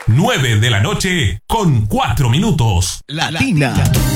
9 de la noche con 4 minutos. Latina.